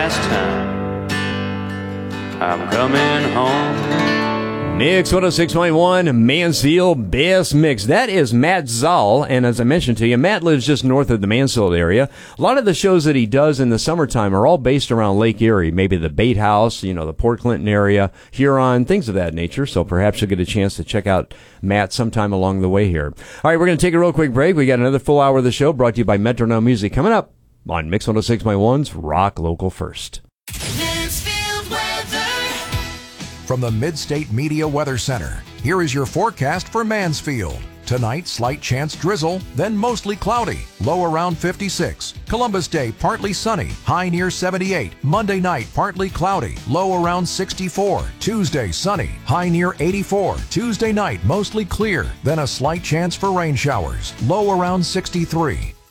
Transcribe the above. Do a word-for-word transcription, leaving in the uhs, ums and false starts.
last time. I'm coming home. Mix one oh six point one, Mansfield Best Mix. That is Matt Zoll, and as I mentioned to you, Matt lives just north of the Mansfield area. A lot of the shows that he does in the summertime are all based around Lake Erie, maybe the Bait House, you know, the Port Clinton area, Huron, things of that nature. So perhaps you'll get a chance to check out Matt sometime along the way here. All right, we're going to take a real quick break. We got another full hour of the show brought to you by Metronome Music coming up on Mix one oh six point one's Rock Local First. From the Mid-State Media Weather Center, here is your forecast for Mansfield. Tonight, slight chance drizzle, then mostly cloudy, low around fifty-six. Columbus Day, partly sunny, high near seventy-eight. Monday night, partly cloudy, low around sixty-four. Tuesday, sunny, high near eighty-four. Tuesday night, mostly clear, then a slight chance for rain showers, low around sixty-three.